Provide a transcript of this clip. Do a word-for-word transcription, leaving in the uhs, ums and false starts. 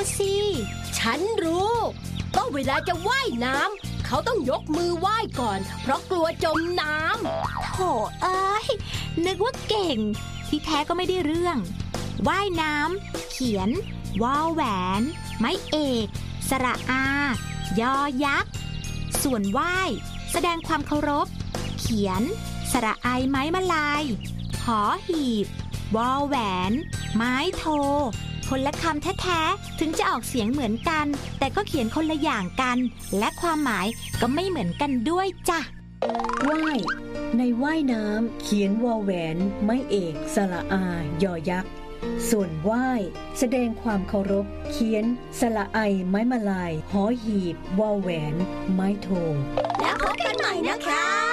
สิฉันรู้ก็เวลาจะว่ายน้ำเขาต้องยกมือไหว้ก่อนเพราะกลัวจมน้ำโถเอ้ยนึกว่าเก่งที่แท้ก็ไม่ได้เรื่องว่ายน้ำเขียนวอแหวนไม้เอกสระอายอยักษ์ส่วนไหว้แสดงความเคารพเขียนสระไอไม้มะลายหอหีบวอแหวนไม้โทคนละคำแท้ๆถึงจะออกเสียงเหมือนกันแต่ก็เขียนคนละอย่างกันและความหมายก็ไม่เหมือนกันด้วยจ้ะว่ายในว่ายน้ำเขียนวอแหวนไม้เอกสระอายอยักษ์ส่วนไหว้แสดงความเคารพเขียนสระไอไม้มะลายหอหีบวอแหวนไม้โทแล้วพบกันใหม่นะคะ